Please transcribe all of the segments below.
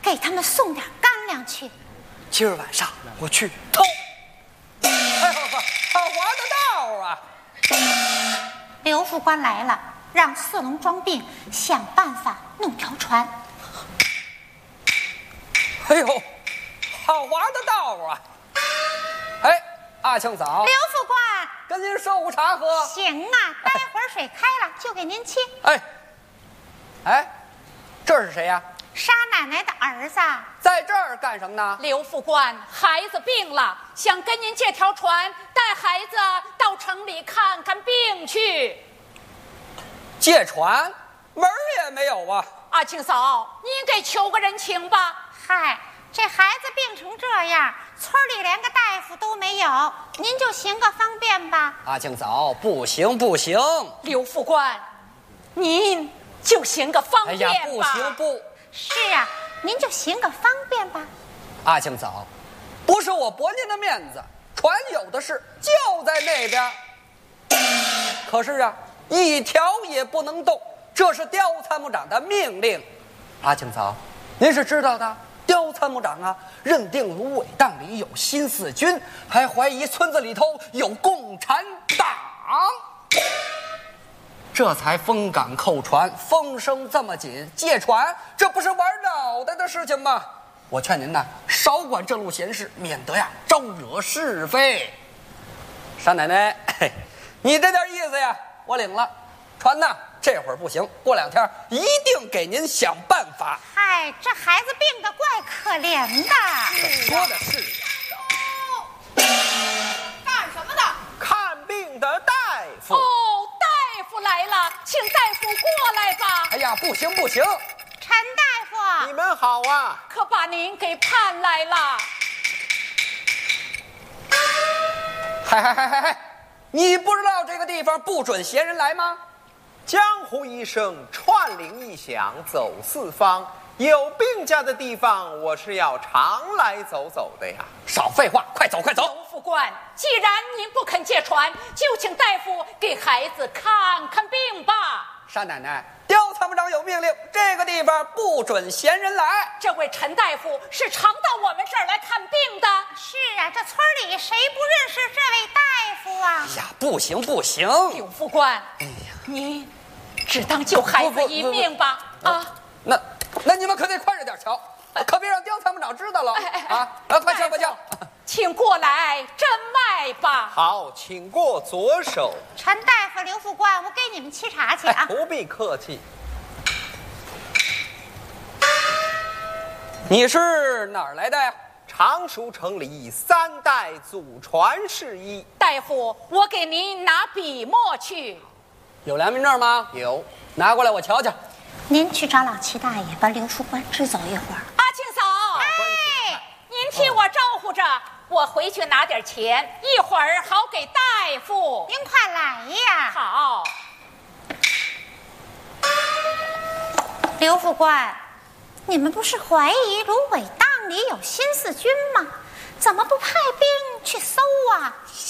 给他们送点干粮去。 今儿晚上我去偷。哎，好划的道啊！ 刘副官来了，让四龙装病想办法弄条船。 哎呦，好划的道啊！哎，阿庆嫂， 刘副官， 跟您捎茶喝。 行啊，待会儿水开了就给您沏。 哎，这是谁呀？ 沙奶奶的儿子。 在这儿干什么呢？ 刘副官，孩子病了，想跟您借条船，带孩子到城里看看病去。 借船门儿也没有啊！ 阿庆嫂，您给求个人情吧。 嗨，这孩子病成这样，村里连个大夫都没有，您就行个方便吧。 阿庆嫂，不行不行！ 刘副官，您就行个方便吧。 哎呀，不行不！ 是啊，您就行个方便吧。 阿庆嫂，不是我驳您的面子，船有的是，就在那边。可是啊，一条也不能动，这是刁参谋长的命令。阿庆嫂，您是知道的，刁参谋长啊，认定芦苇荡里有新四军，还怀疑村子里头有共产党，这才封港扣船，风声这么紧，借船这不是玩脑袋的事情吗？我劝您呐，少管这路闲事，免得呀招惹是非。沙奶奶，你这点意思呀，我领了。船呢，这会儿不行，过2天一定给您想办法。 嗨，这孩子病得怪可怜的。 说的是。 干什么的？ 看病的大夫。 哦，大夫来了，请大夫过来吧。 哎呀，不行不行！ 陈大夫， 你们好啊！ 可把您给盼来了。 嗨，你不知道这个地方不准闲人来吗？ 江湖一声，串铃一响，走四方。有病家的地方，我是要常来走走的呀。 少废话，快走快走！ 刘副官，既然您不肯借船，就请大夫给孩子看看病吧。 沙奶奶，刁参谋长有命令，这个地方不准闲人来。 这位陈大夫是常到我们这儿来看病的。 是啊，这村里谁不认识这位大夫啊？ 哎呀，不行不行！ 刘副官， 哎呀， 您只当救孩子一命吧。啊， 那你们可得快着点瞧，可别让刁参谋长知道了啊！快瞧快瞧！ 请过来诊脉吧。 好，请过左手。 陈大夫、刘副官，我给你们沏茶去啊。 不必客气。 你是哪儿来的呀？ 常熟城里3代祖传世医。 大夫，我给您拿笔墨去。 有良民证吗？ 有。 拿过来我瞧瞧。 您去找老七大爷，把刘副官支走一会儿。 阿庆嫂，哎，您替我招呼着，我回去拿点钱，一会儿好给大夫。 您快来呀！ 好。 刘副官，你们不是怀疑芦苇荡里有新四军吗？怎么不派兵去搜啊？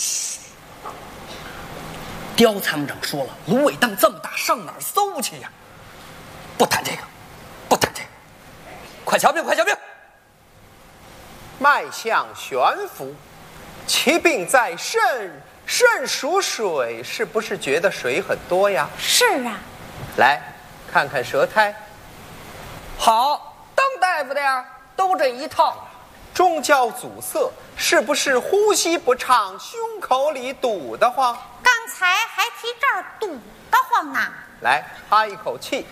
刁参谋长说了，芦苇荡这么大，上哪儿搜去呀？不谈这个，不谈这个，快瞧病，快瞧病！ 脉象悬浮，其病在肾，肾属水，是不是觉得水很多呀？ 是啊。 来看看舌苔。 好，当大夫的呀，都这一套。 中焦阻塞，是不是呼吸不畅，胸口里堵得慌？ 刚才还提这儿堵得慌呢。 来，哈一口气。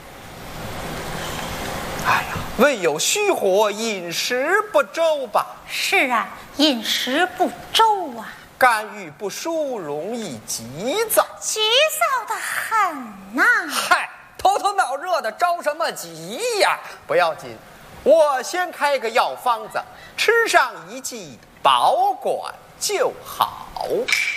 哎呀，未有虚火，饮食不周吧？ 是啊，饮食不周啊， 肝郁不舒，容易急躁。 急躁的很呐。 嗨，头脑热的着什么急呀？ 不要紧，我先开个药方子，吃上1剂，保管就好。